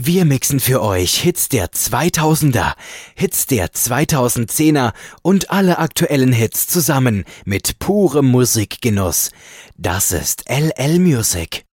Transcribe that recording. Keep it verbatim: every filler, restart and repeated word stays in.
Wir mixen für euch Hits der zweitausender, Hits der zweitausendzehner und alle aktuellen Hits zusammen mit purem Musikgenuss. Das ist L L Music.